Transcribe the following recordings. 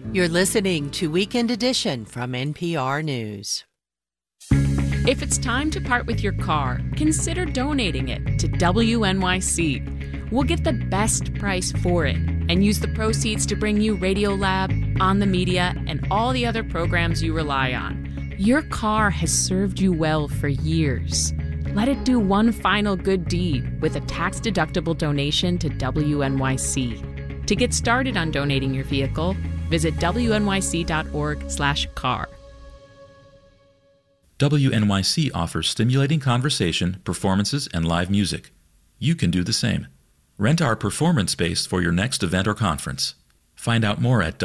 You're listening to Weekend Edition from NPR News. If it's time to part with your car, consider donating it to WNYC. We'll get the best price for it and use the proceeds to bring you Radiolab, On the Media, and all the other programs you rely on. Your car has served you well for years. Let it do one final good deed with a tax-deductible donation to WNYC. To get started on donating your vehicle, visit wnyc.org/car. WNYC offers stimulating conversation, performances, and live music. You can do the same. Rent our performance space for your next event or conference. Find out more at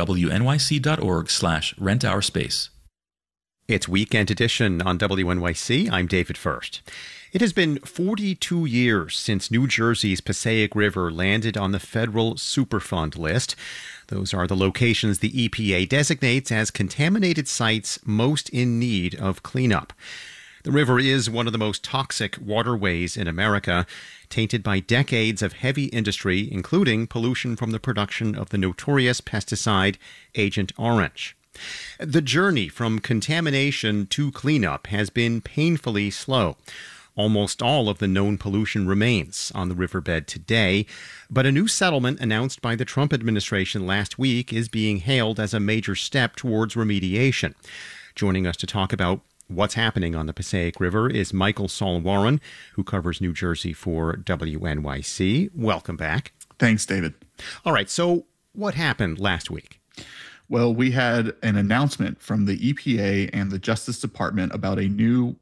wnyc.org/rentourspace. It's Weekend Edition on WNYC. I'm David First. It has been 42 years since New Jersey's Passaic River landed on the federal Superfund list. Those are the locations the EPA designates as contaminated sites most in need of cleanup. The river is one of the most toxic waterways in America, tainted by decades of heavy industry, including pollution from the production of the notorious pesticide Agent Orange. The journey from contamination to cleanup has been painfully slow. Almost all of the known pollution remains on the riverbed today, but a new settlement announced by the Trump administration last week is being hailed as a major step towards remediation. Joining us to talk about what's happening on the Passaic River is Michael Saul-Warren, who covers New Jersey for WNYC. Welcome back. Thanks, David. All right, so what happened last week? Well, we had an announcement from the EPA and the Justice Department about a new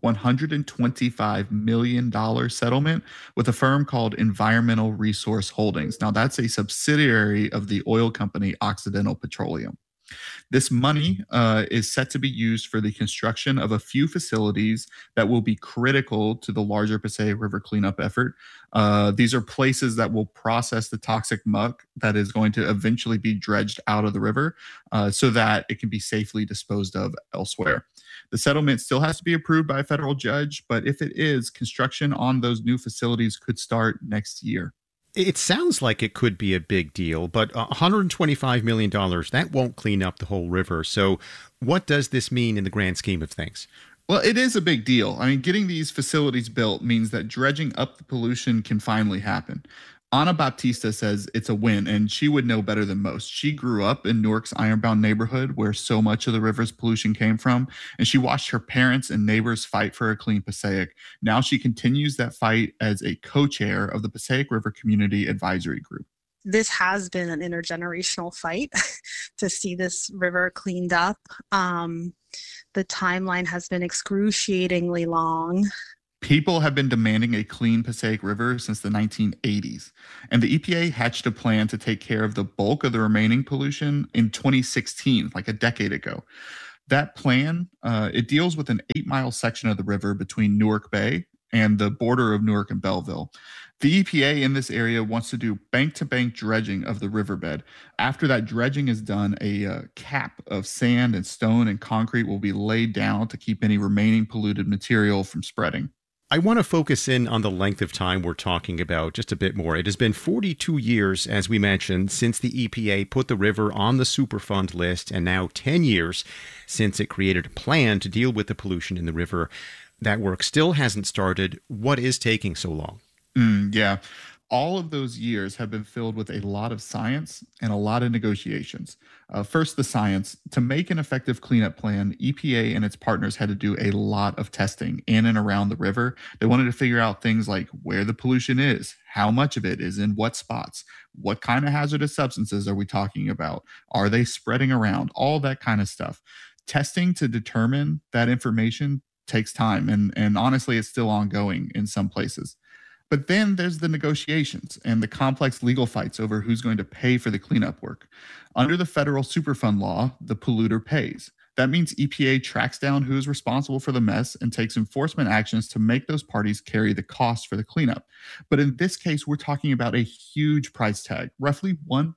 $125 million settlement with a firm called Environmental Resource Holdings. Now, that's a subsidiary of the oil company Occidental Petroleum. This money is set to be used for the construction of a few facilities that will be critical to the larger Passaic River cleanup effort. These are places that will process the toxic muck that is going to eventually be dredged out of the river so that it can be safely disposed of elsewhere. The settlement still has to be approved by a federal judge, but if it is, construction on those new facilities could start next year. It sounds like it could be a big deal, but $125 million, that won't clean up the whole river. So what does this mean in the grand scheme of things? Well, it is a big deal. I mean, getting these facilities built means that dredging up the pollution can finally happen. Ana Baptista says it's a win, and she would know better than most. She grew up in Newark's Ironbound neighborhood, where so much of the river's pollution came from, and she watched her parents and neighbors fight for a clean Passaic. Now she continues that fight as a co-chair of the Passaic River Community Advisory Group. This has been an intergenerational fight to see this river cleaned up. The timeline has been excruciatingly long. People have been demanding a clean Passaic River since the 1980s, and the EPA hatched a plan to take care of the bulk of the remaining pollution in 2016, like a decade ago. That plan, it deals with an 8-mile section of the river between Newark Bay and the border of Newark and Belleville. The EPA in this area wants to do bank-to-bank dredging of the riverbed. After that dredging is done, a cap of sand and stone and concrete will be laid down to keep any remaining polluted material from spreading. I want to focus in on the length of time we're talking about just a bit more. It has been 42 years, as we mentioned, since the EPA put the river on the Superfund list, and now 10 years since it created a plan to deal with the pollution in the river. That work still hasn't started. What is taking so long? Yeah. All of those years have been filled with a lot of science and a lot of negotiations. First, the science. To make an effective cleanup plan, EPA and its partners had to do a lot of testing in and around the river. They wanted to figure out things like where the pollution is, how much of it is in what spots, what kind of hazardous substances are we talking about, are they spreading around, all that kind of stuff. Testing to determine that information takes time, and honestly, it's still ongoing in some places. But then there's the negotiations and the complex legal fights over who's going to pay for the cleanup work. Under the federal Superfund law, the polluter pays. That means EPA tracks down who is responsible for the mess and takes enforcement actions to make those parties carry the cost for the cleanup. But in this case, we're talking about a huge price tag, roughly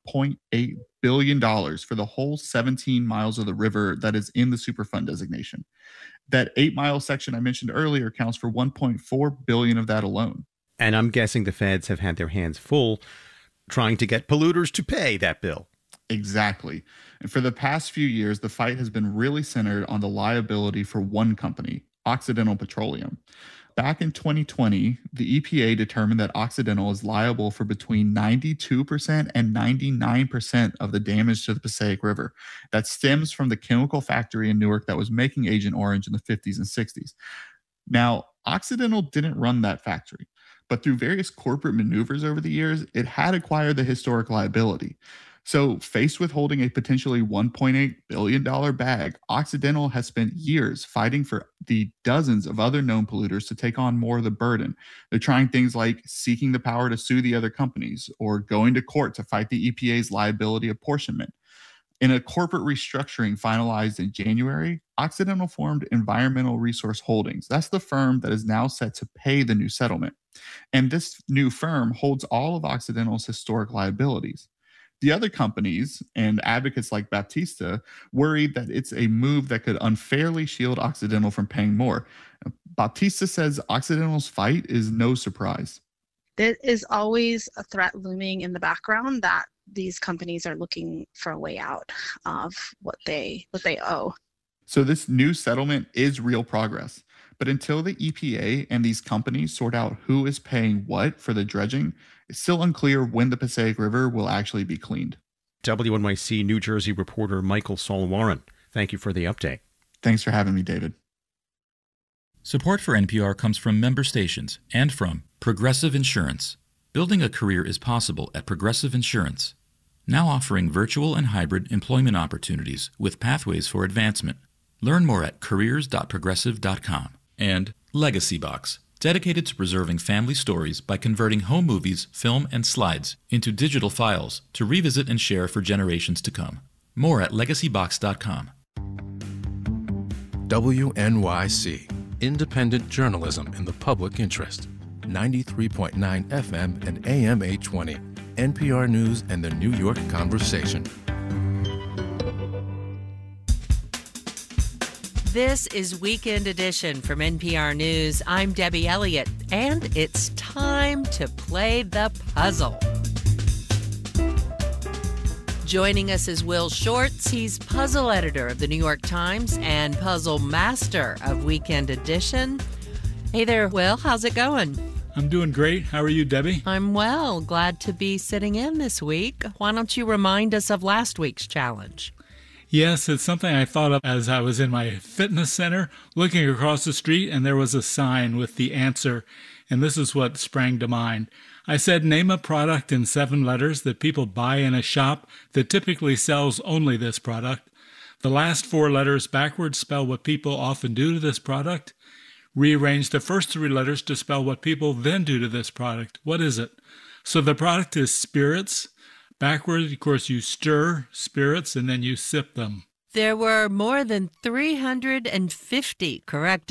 $1.8 billion for the whole 17 miles of the river that is in the Superfund designation. That 8-mile section I mentioned earlier accounts for $1.4 billion of that alone. And I'm guessing the feds have had their hands full trying to get polluters to pay that bill. Exactly. And for the past few years, the fight has been really centered on the liability for one company, Occidental Petroleum. Back in 2020, the EPA determined that Occidental is liable for between 92% and 99% of the damage to the Passaic River that stems from the chemical factory in Newark that was making Agent Orange in the 50s and 60s. Now, Occidental didn't run that factory, but through various corporate maneuvers over the years, it had acquired the historic liability. So, faced with holding a potentially $1.8 billion bag, Occidental has spent years fighting for the dozens of other known polluters to take on more of the burden. They're trying things like seeking the power to sue the other companies or going to court to fight the EPA's liability apportionment. In a corporate restructuring finalized in January, Occidental formed Environmental Resource Holdings. That's the firm that is now set to pay the new settlement. And this new firm holds all of Occidental's historic liabilities. The other companies and advocates like Baptista worried that it's a move that could unfairly shield Occidental from paying more. Baptista says Occidental's fight is no surprise. There is always a threat looming in the background that these companies are looking for a way out of what they owe. So this new settlement is real progress. But until the EPA and these companies sort out who is paying what for the dredging, it's still unclear when the Passaic River will actually be cleaned. WNYC New Jersey reporter Michael Saul-Warren, thank you for the update. Thanks for having me, David. Support for NPR comes from member stations and from Progressive Insurance. Building a career is possible at Progressive Insurance, now offering virtual and hybrid employment opportunities with pathways for advancement. Learn more at careers.progressive.com. And Legacy Box, dedicated to preserving family stories by converting home movies, film, and slides into digital files to revisit and share for generations to come. More at legacybox.com. WNYC, independent journalism in the public interest. 93.9 FM and AM 820. NPR News and the New York Conversation. This is Weekend Edition from NPR News. I'm Debbie Elliott, and it's time to play the puzzle. Joining us is Will Shortz. He's puzzle editor of the New York Times and puzzle master of Weekend Edition. Hey there, Will. How's it going? I'm doing great. How are you, Debbie? I'm well. Glad to be sitting in this week. Why don't you remind us of last week's challenge? Yes, it's something I thought of as I was in my fitness center, looking across the street, and there was a sign with the answer, and this is what sprang to mind. I said, name a product in 7 letters that people buy in a shop that typically sells only this product. The last 4 letters backwards spell what people often do to this product. Rearrange the first 3 letters to spell what people then do to this product. What is it? So the product is spirits. Backwards, of course, you stir spirits and then you sip them. There were more than 350 correct